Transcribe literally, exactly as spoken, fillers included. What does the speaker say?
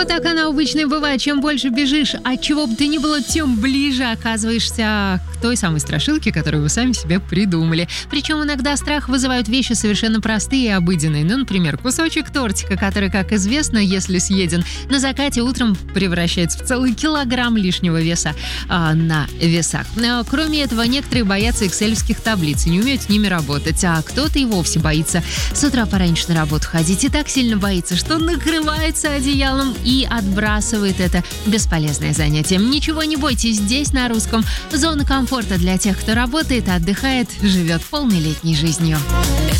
Вот так оно обычно и бывает. Чем больше бежишь, от чего бы ты ни было, тем ближе оказываешься к той самой страшилке, которую вы сами себе придумали. Причем иногда страх вызывают вещи совершенно простые и обыденные. Ну, например, кусочек тортика, который, как известно, если съеден на закате, утром превращается в целый килограмм лишнего веса а, на весах. А, кроме этого, некоторые боятся экселевских таблиц и не умеют с ними работать, а кто-то и вовсе боится с утра пораньше на работу ходить и так сильно боится, что накрывается одеялом и отбрасывает это бесполезное занятие. Ничего не бойтесь, здесь на русском зона комфорта для тех, кто работает, отдыхает, живет полной летней жизнью.